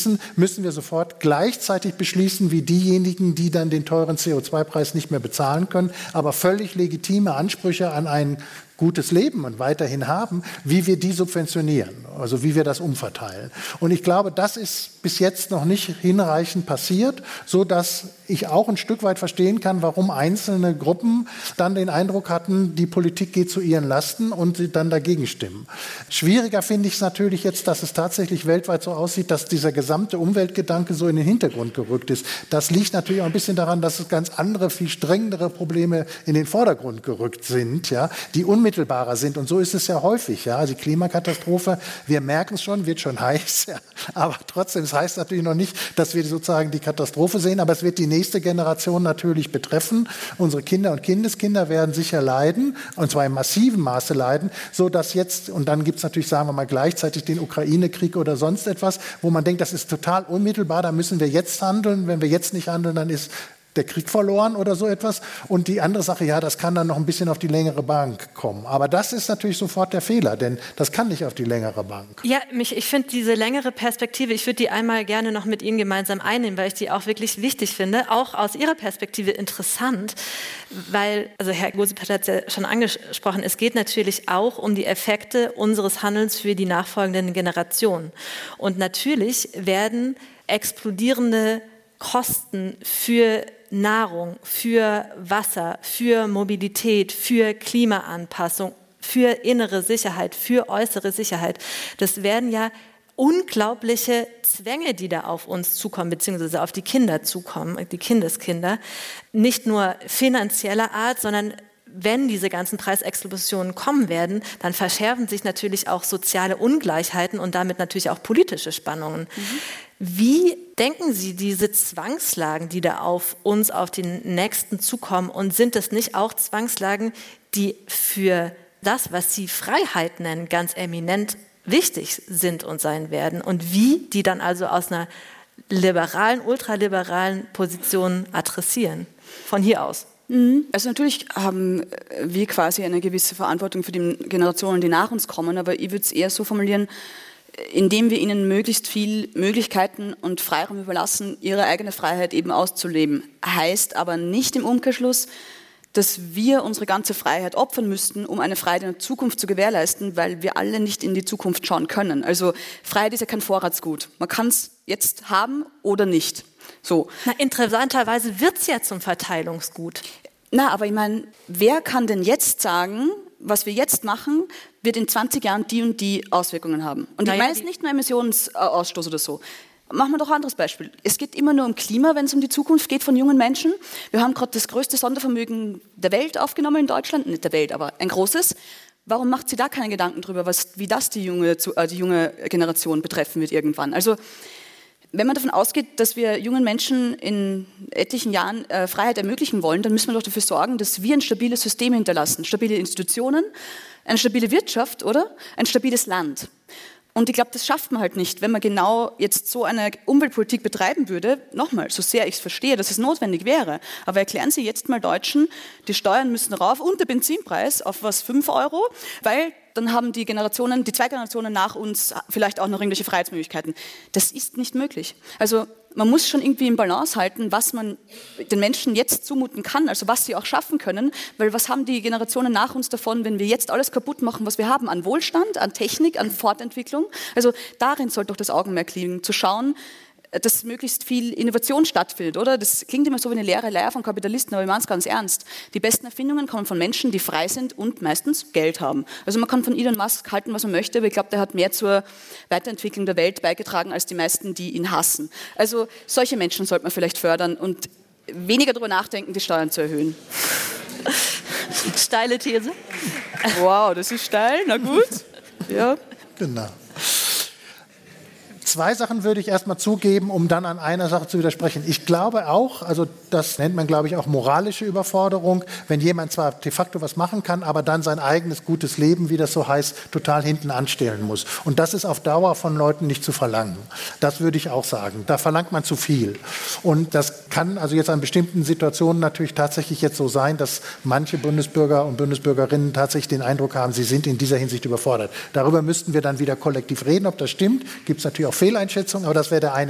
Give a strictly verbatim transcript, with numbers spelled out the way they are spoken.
beschließen, müssen wir sofort gleichzeitig beschließen wie diejenigen, die dann den teuren C O zwei Preis nicht mehr bezahlen können, aber völlig legitime Ansprüche an ein gutes Leben und weiterhin haben, wie wir die subventionieren, also wie wir das umverteilen. Und ich glaube, das ist bis jetzt noch nicht hinreichend passiert, so dass ich auch ein Stück weit verstehen kann, warum einzelne Gruppen dann den Eindruck hatten, die Politik geht zu ihren Lasten und sie dann dagegen stimmen. Schwieriger finde ich es natürlich jetzt, dass es tatsächlich weltweit so aussieht, dass dieser gesamte Umweltgedanke so in den Hintergrund gerückt ist. Das liegt natürlich auch ein bisschen daran, dass es ganz andere, viel strengere Probleme in den Vordergrund gerückt sind, ja, die unmittelbarer sind. Und so ist es ja häufig. Ja. Also die Klimakatastrophe, wir merken es schon, wird schon heiß. Ja. Aber trotzdem, es heißt natürlich noch nicht, dass wir sozusagen die Katastrophe sehen, aber es wird die nächste Generation natürlich betreffen. Unsere Kinder und Kindeskinder werden sicher leiden, und zwar in massivem Maße leiden, so dass jetzt, und dann gibt es natürlich, sagen wir mal, gleichzeitig den Ukraine-Krieg oder sonst etwas, wo man denkt, das ist total unmittelbar, da müssen wir jetzt handeln. Wenn wir jetzt nicht handeln, dann ist der Krieg verloren oder so etwas. Und die andere Sache, ja, das kann dann noch ein bisschen auf die längere Bank kommen. Aber das ist natürlich sofort der Fehler, denn das kann nicht auf die längere Bank. Ja, mich, ich finde diese längere Perspektive, ich würde die einmal gerne noch mit Ihnen gemeinsam einnehmen, weil ich die auch wirklich wichtig finde, auch aus Ihrer Perspektive interessant, weil, also Herr Gosipet hat es ja schon angesprochen, es geht natürlich auch um die Effekte unseres Handelns für die nachfolgenden Generationen. Und natürlich werden explodierende Kosten für Nahrung, für Wasser, für Mobilität, für Klimaanpassung, für innere Sicherheit, für äußere Sicherheit. Das werden ja unglaubliche Zwänge, die da auf uns zukommen, beziehungsweise auf die Kinder zukommen, die Kindeskinder. Nicht nur finanzieller Art, sondern wenn diese ganzen Preisexplosionen kommen werden, dann verschärfen sich natürlich auch soziale Ungleichheiten und damit natürlich auch politische Spannungen. Mhm. Wie denken Sie diese Zwangslagen, die da auf uns, auf den Nächsten zukommen, und sind es nicht auch Zwangslagen, die für das, was Sie Freiheit nennen, ganz eminent wichtig sind und sein werden, und wie die dann also aus einer liberalen, ultraliberalen Position adressieren, von hier aus? Also natürlich haben wir quasi eine gewisse Verantwortung für die Generationen, die nach uns kommen, aber ich würde es eher so formulieren, indem wir ihnen möglichst viel Möglichkeiten und Freiraum überlassen, ihre eigene Freiheit eben auszuleben. Heißt aber nicht im Umkehrschluss, dass wir unsere ganze Freiheit opfern müssten, um eine Freiheit in der Zukunft zu gewährleisten, weil wir alle nicht in die Zukunft schauen können. Also Freiheit ist ja kein Vorratsgut. Man kann es jetzt haben oder nicht. So. Na, interessanterweise wird es ja zum Verteilungsgut. Na, aber ich meine, wer kann denn jetzt sagen, was wir jetzt machen, wird in zwanzig Jahren die und die Auswirkungen haben? Und ich meine jetzt nicht nur Emissionsausstoß oder so. Machen wir doch ein anderes Beispiel. Es geht immer nur um Klima, wenn es um die Zukunft geht von jungen Menschen. Wir haben gerade das größte Sondervermögen der Welt aufgenommen in Deutschland. Nicht der Welt, aber ein großes. Warum macht sie da keine Gedanken drüber, was, wie das die junge, äh, die junge Generation betreffen wird irgendwann? Also wenn man davon ausgeht, dass wir jungen Menschen in etlichen Jahren äh, Freiheit ermöglichen wollen, dann müssen wir doch dafür sorgen, dass wir ein stabiles System hinterlassen. Stabile Institutionen, eine stabile Wirtschaft, oder? Ein stabiles Land. Und ich glaube, das schafft man halt nicht, wenn man genau jetzt so eine Umweltpolitik betreiben würde. Nochmal, so sehr ich es verstehe, dass es notwendig wäre. Aber erklären Sie jetzt mal Deutschen, die Steuern müssen rauf und der Benzinpreis auf was, fünf Euro? Weil dann haben die Generationen, die zwei Generationen nach uns vielleicht auch noch irgendwelche Freiheitsmöglichkeiten. Das ist nicht möglich. Also man muss schon irgendwie im Balance halten, was man den Menschen jetzt zumuten kann, also was sie auch schaffen können, weil was haben die Generationen nach uns davon, wenn wir jetzt alles kaputt machen, was wir haben an Wohlstand, an Technik, an Fortentwicklung. Also darin sollte doch das Augenmerk liegen, zu schauen, dass möglichst viel Innovation stattfindet, oder? Das klingt immer so wie eine leere Leier von Kapitalisten, aber ich meine es ganz ernst. Die besten Erfindungen kommen von Menschen, die frei sind und meistens Geld haben. Also man kann von Elon Musk halten, was man möchte, aber ich glaube, der hat mehr zur Weiterentwicklung der Welt beigetragen als die meisten, die ihn hassen. Also solche Menschen sollte man vielleicht fördern und weniger darüber nachdenken, die Steuern zu erhöhen. Steile These. Wow, das ist steil, na gut. Ja. Genau. Zwei Sachen würde ich erstmal zugeben, um dann an einer Sache zu widersprechen. Ich glaube auch, also das nennt man, glaube ich, auch moralische Überforderung, wenn jemand zwar de facto was machen kann, aber dann sein eigenes gutes Leben, wie das so heißt, total hinten anstellen muss. Und das ist auf Dauer von Leuten nicht zu verlangen. Das würde ich auch sagen. Da verlangt man zu viel. Und das kann also jetzt an bestimmten Situationen natürlich tatsächlich jetzt so sein, dass manche Bundesbürger und Bundesbürgerinnen tatsächlich den Eindruck haben, sie sind in dieser Hinsicht überfordert. Darüber müssten wir dann wieder kollektiv reden, ob das stimmt. Gibt es natürlich auch Fehleinschätzungen, aber das wäre der eine